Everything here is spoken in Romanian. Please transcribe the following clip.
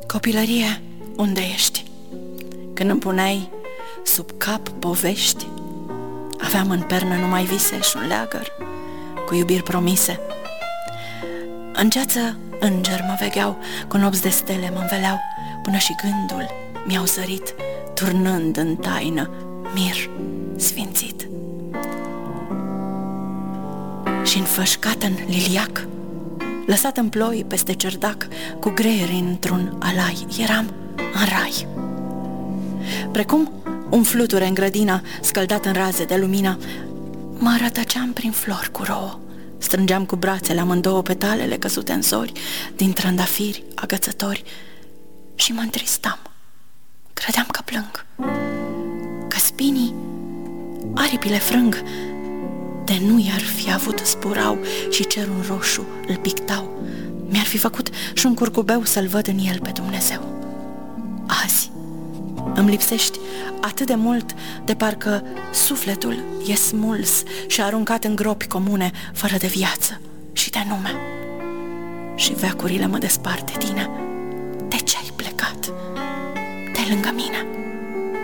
Copilărie, unde ești? Când îmi puneai sub cap povești, aveam în pernă numai vise și un leagăr cu iubiri promise. În ceață îngeri mă vegheau, cu nopți de stele mă înveleau, până și gândul mi-au zărit, turnând în taină mir sfințit. Și înfășcat în liliac, lăsat în ploi peste cerdac, cu greieri într-un alai, eram în rai. Precum un fluture în grădina, scăldat în raze de lumină, mă rătăceam prin flori cu rouă, strângeam cu brațele amândouă petalele căzute în zori, din trandafiri agățători, și mă întristam. Credeam că plâng, că spinii aripile frâng, de nu i-ar fi avut zburau și cerul roșu îl pictau, mi-ar fi făcut și un curcubeu să-l văd în el pe Dumnezeu. Azi îmi lipsești atât de mult, de parcă sufletul e smuls și aruncat în gropi comune, fără de viață și de nume. Și veacurile mă despart de tine. De ce ai plecat de lângă mine?